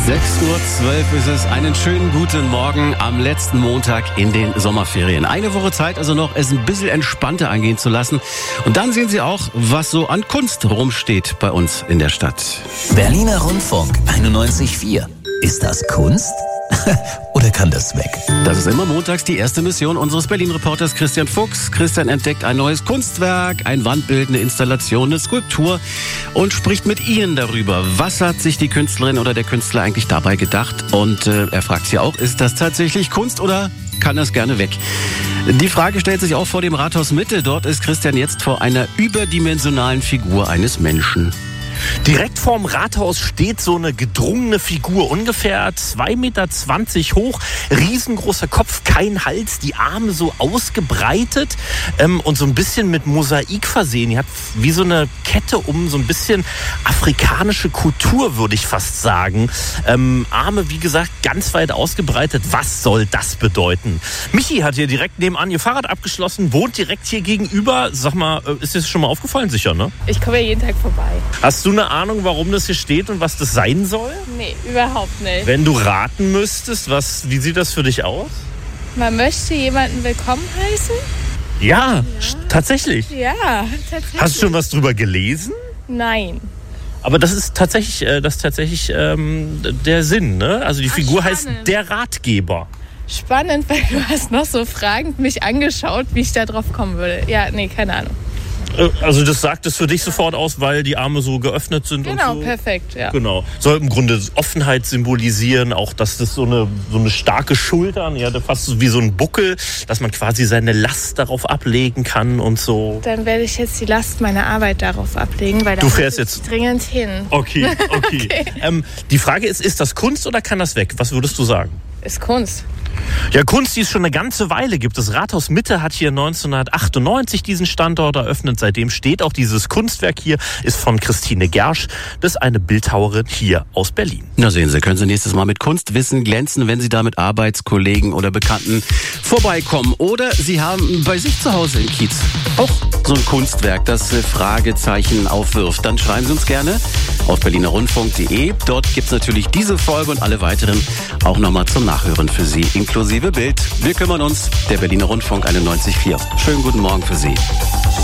6:12 Uhr ist es. Einen schönen guten Morgen am letzten Montag in den Sommerferien. Eine Woche Zeit also noch, es ein bisschen entspannter angehen zu lassen. Und dann sehen Sie auch, was so an Kunst rumsteht bei uns in der Stadt. Berliner Rundfunk 91.4. Ist das Kunst? Oder kann das weg? Das ist immer montags die erste Mission unseres Berlin-Reporters Christian Fuchs. Christian entdeckt ein neues Kunstwerk, ein Wandbild, eine Installation, eine Skulptur und spricht mit Ihnen darüber. Was hat sich die Künstlerin oder der Künstler eigentlich dabei gedacht? Und er fragt Sie auch, ist das tatsächlich Kunst oder kann das gerne weg? Die Frage stellt sich auch vor dem Rathaus Mitte. Dort ist Christian jetzt vor einer überdimensionalen Figur eines Menschen. Direkt vorm Rathaus steht so eine gedrungene Figur, ungefähr 2,20 Meter hoch, riesengroßer Kopf, kein Hals, die Arme so ausgebreitet und so ein bisschen mit Mosaik versehen. Die hat wie so eine Kette um so ein bisschen afrikanische Kultur, würde ich fast sagen. Arme, wie gesagt, ganz weit ausgebreitet. Was soll das bedeuten? Michi hat hier direkt nebenan ihr Fahrrad abgeschlossen, wohnt direkt hier gegenüber. Sag mal, ist dir das schon mal aufgefallen? Sicher, ne? Ich komme ja jeden Tag vorbei. Hast du eine Ahnung, warum das hier steht und was das sein soll? Nee, überhaupt nicht. Wenn du raten müsstest, wie sieht das für dich aus? Man möchte jemanden willkommen heißen? Ja, tatsächlich. Ja, tatsächlich. Hast du schon was drüber gelesen? Nein. Aber das ist tatsächlich, der Sinn, ne? Also die Figur heißt der Ratgeber. Spannend, weil du hast noch so fragend mich angeschaut, wie ich da drauf kommen würde. Ja, nee, keine Ahnung. Also das sagt es für dich sofort aus, weil die Arme so geöffnet sind und so? Genau, perfekt, ja. Genau. Soll im Grunde Offenheit symbolisieren, auch dass das so eine starke Schultern, ja, fast so wie so ein Buckel, dass man quasi seine Last darauf ablegen kann und so. Dann werde ich jetzt die Last meiner Arbeit darauf ablegen, weil da muss ich dringend hin. Okay. Die Frage ist das Kunst oder kann das weg? Was würdest du sagen? Ist Kunst. Ja, Kunst, die es schon eine ganze Weile gibt. Das Rathaus Mitte hat hier 1998 diesen Standort eröffnet. Seitdem steht auch dieses Kunstwerk hier, ist von Christine Gersch. Das ist eine Bildhauerin hier aus Berlin. Na sehen Sie, können Sie nächstes Mal mit Kunstwissen glänzen, wenn Sie da mit Arbeitskollegen oder Bekannten vorbeikommen. Oder Sie haben bei sich zu Hause im Kiez auch so ein Kunstwerk, das Fragezeichen aufwirft. Dann schreiben Sie uns gerne auf berlinerrundfunk.de. Dort gibt es natürlich diese Folge und alle weiteren auch nochmal zum Nachhören für Sie, inklusive Bild. Wir kümmern uns, der Berliner Rundfunk 91.4. Schönen guten Morgen für Sie.